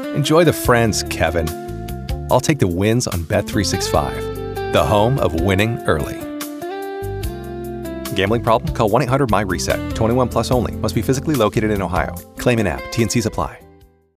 Enjoy the friends, Kevin. I'll take the wins on Bet365, the home of winning early. Gambling problem? Call 1-800-MY-RESET. 21 plus only. Must be physically located in Ohio. Claim in app. T&Cs apply.